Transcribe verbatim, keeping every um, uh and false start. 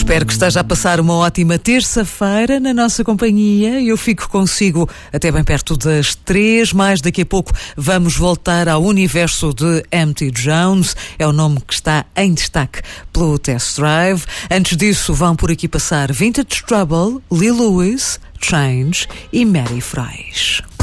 Espero que esteja a passar uma ótima terça-feira na nossa companhia. Eu fico consigo até bem perto das três, mais daqui a pouco vamos voltar ao universo de M T Jones, é o nome que está em destaque pelo Test Drive. Antes disso vão por aqui passar Vintage Trouble, Lee Lewis, Change e Mary Fries.